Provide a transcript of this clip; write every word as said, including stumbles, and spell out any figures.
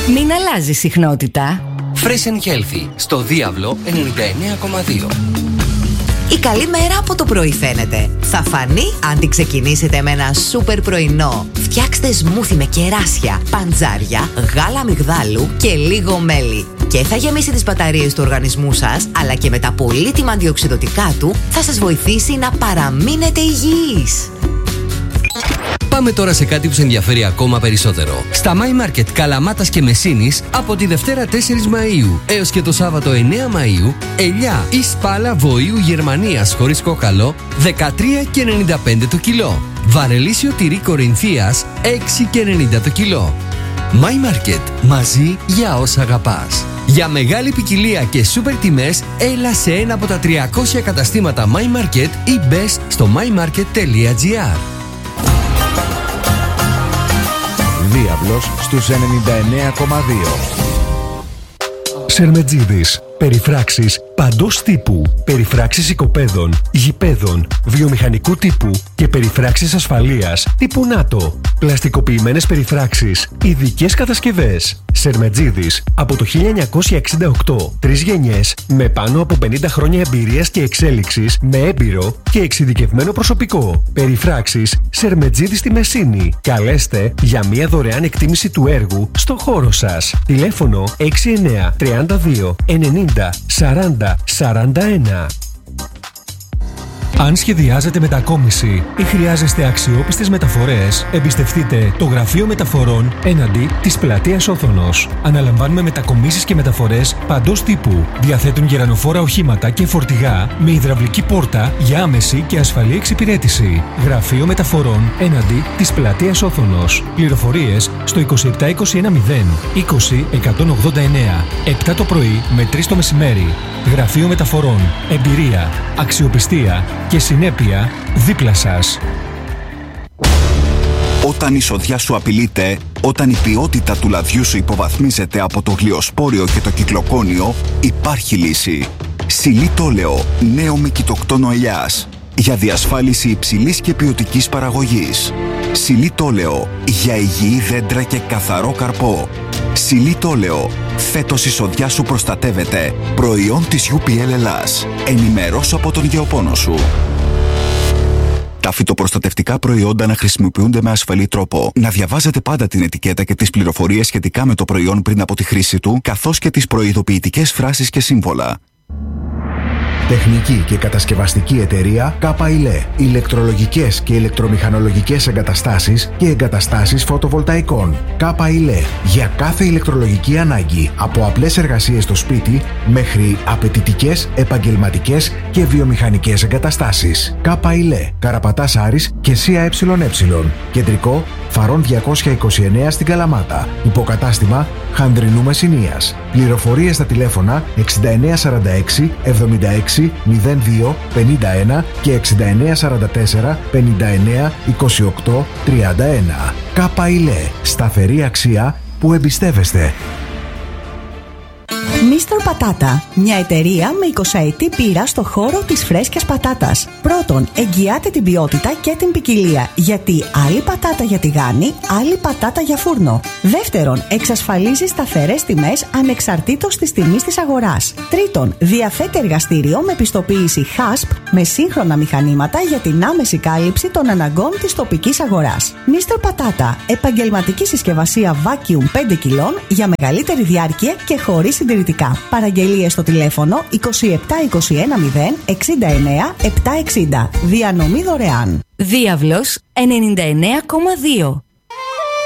Μην αλλάζει συχνότητα. Fresh and Healthy στο Διάβλο ενενήντα εννέα κόμμα δύο. Η καλή μέρα από το πρωί φαίνεται. Θα φανεί αν την ξεκινήσετε με ένα σούπερ πρωινό. Φτιάξτε σμούθι με κεράσια, παντζάρια, γάλα αμυγδάλου και λίγο μέλι. Και θα γεμίσει τις μπαταρίες του οργανισμού σας, αλλά και με τα πολύτιμα αντιοξειδωτικά του θα σας βοηθήσει να παραμείνετε υγιείς. Πάμε τώρα σε κάτι που σε ενδιαφέρει ακόμα περισσότερο. Στα My Market Καλαμάτας και Μεσσήνης από τη Δευτέρα τέσσερις Μαΐου έως και το Σάββατο εννέα Μαΐου, ελιά ή σπάλα βοήου Γερμανίας χωρίς κόκαλο δεκατρία και ενενήντα πέντε το κιλό. Βαρελίσιο τυρί Κορινθίας έξι και ενενήντα το κιλό. My Market. Μαζί για όσα αγαπάς. Για μεγάλη ποικιλία και σούπερ τιμές, έλα σε ένα από τα τριακόσια καταστήματα My Market ή μπες στο my market τελεία gr. Διάβλος στους ενενήντα εννέα κόμμα δύο. Σερμετζίδης. Περιφράξεις παντός τύπου. Περιφράξεις οικοπαίδων, γηπέδων, βιομηχανικού τύπου και περιφράξεις ασφαλείας τύπου ΝΑΤΟ. Πλαστικοποιημένες περιφράξεις, ειδικές κατασκευές. Σερμετζίδης από το χίλια εννιακόσια εξήντα οκτώ. Τρεις γενιές με πάνω από πενήντα χρόνια εμπειρίας και εξέλιξης με έμπειρο και εξειδικευμένο προσωπικό. Περιφράξεις Σερμετζίδης στη Μεσσήνη. Καλέστε για μια δωρεάν εκτίμηση του έργου στο χώρο σας. Τηλέφωνο έξι εννέα τρία δύο ενενήντα σαράντα σαράντα ένα. Αν σχεδιάζετε μετακόμιση ή χρειάζεστε αξιόπιστες μεταφορές, εμπιστευτείτε το Γραφείο Μεταφορών έναντι της Πλατείας Όθωνος. Αναλαμβάνουμε μετακομίσεις και μεταφορές παντός τύπου. Διαθέτουν γερανοφόρα οχήματα και φορτηγά με υδραυλική πόρτα για άμεση και ασφαλή εξυπηρέτηση. Γραφείο Μεταφορών έναντι της Πλατείας Όθωνος. Πληροφορίες στο είκοσι επτά είκοσι ένα μηδέν είκοσι εκατόν ογδόντα εννέα. επτά το πρωί με τρεις το μεσημέρι. Γραφείο Μεταφορών. Εμπειρία, αξιοπιστία και συνέπεια δίπλα σας. Όταν η σοδιά σου απειλείται, όταν η ποιότητα του λαδιού σου υποβαθμίζεται από το γλυοσπόριο και το κυκλοκόνιο, υπάρχει λύση. Σιλίτολεο, νέο με κοιτοκτόνο ελιάς. Για διασφάλιση υψηλής και ποιοτικής παραγωγής. Σιλίτολεο, για υγιή δέντρα και καθαρό καρπό. Σιλίτολεο, φέτος η σοδιά σου προστατεύεται. Προϊόν της γιου πι ελ Ελλάς. Ενημερώσου από τον γεωπόνο σου. Τα φυτοπροστατευτικά προϊόντα να χρησιμοποιούνται με ασφαλή τρόπο. Να διαβάζετε πάντα την ετικέτα και τις πληροφορίες σχετικά με το προϊόν πριν από τη χρήση του, καθώς και τις προειδοποιητικές φράσεις και σύμβολα. Τεχνική και κατασκευαστική εταιρεία ΚΑΠΑΙΛΕ. Ηλεκτρολογικές και ηλεκτρομηχανολογικές εγκαταστάσεις και εγκαταστάσεις φωτοβολταϊκών. ΚΑΠΑΙΛΕ. Για κάθε ηλεκτρολογική ανάγκη. Από απλές εργασίες στο σπίτι μέχρι απαιτητικές, επαγγελματικές και βιομηχανικές εγκαταστάσεις. ΚΑΠΑΙΛΕ. Καραπατάς Άρης και ΣΥΑ ΕΕ. Κεντρικό Φαρών διακόσια είκοσι εννέα στην Καλαμάτα. Υποκατάστημα Χανδρινού Μεσσηνίας. Πληροφορίες στα τηλέφωνα εξήντα εννέα σαράντα έξι εβδομήντα έξι μηδέν δύο πενήντα ένα και εξήντα εννέα σαράντα τέσσερα πενήντα εννέα είκοσι οκτώ τριάντα ένα. ΚΑΠΑΙΛΕ. Σταθερή αξία που εμπιστεύεστε. μίστερ Πατάτα, μια εταιρεία με εικοσαετή πείρα στο χώρο της φρέσκιας πατάτας. Πρώτον, εγγυάται την ποιότητα και την ποικιλία, γιατί άλλη πατάτα για τηγάνι, άλλη πατάτα για φούρνο. Δεύτερον, εξασφαλίζει σταθερές τιμές ανεξαρτήτως της τιμής της αγοράς. Τρίτον, διαθέτει εργαστήριο με πιστοποίηση χάσπ με σύγχρονα μηχανήματα για την άμεση κάλυψη των αναγκών της τοπικής αγοράς. μίστερ Πατάτα, επαγγελματική συσκευασία vacuum πέντε κιλών για μεγαλύτερη διάρκεια και χωρίς συντηρητικά. Παραγγελίες στο τηλέφωνο είκοσι επτά είκοσι ένα μηδέν εξήντα εννέα επτακόσια εξήντα. Διανομή δωρεάν. Διάβλος ενενήντα εννέα κόμμα δύο.